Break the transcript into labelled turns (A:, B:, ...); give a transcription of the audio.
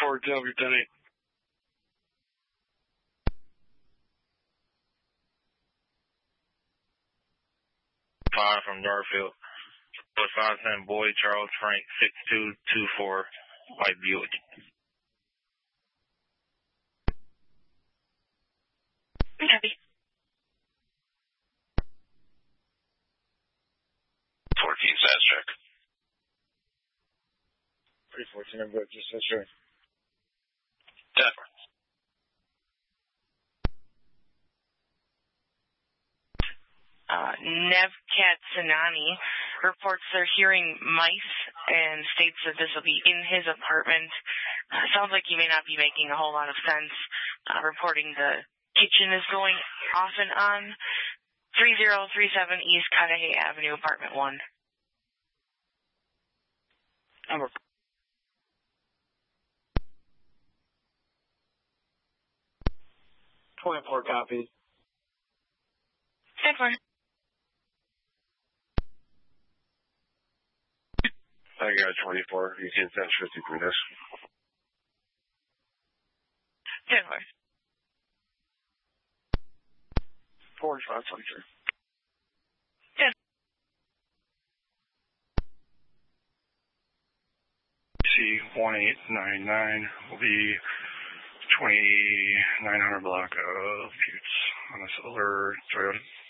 A: 44, Delaware, Lieutenant.
B: Fire from Garfield. 510 Boy Charles Frank 6224 White Buick.
C: Copy.
B: 14 SAS check.
A: 314, I'm good. Just sure.
B: Definitely.
C: Nevcat Tsunami reports they're hearing mice and states that this will be in his apartment. Sounds like you may not be making a whole lot of sense. Reporting the kitchen is going off and on. 3037 East Cudahy Avenue, Apartment 1.
A: Number 24 copies.
C: 10-4.
B: I got 24. You can send 53 this.
C: 10-4.
A: 45, 23.
C: 10.
D: C1899 will be 2900 block of Buttes on a solar Toyota.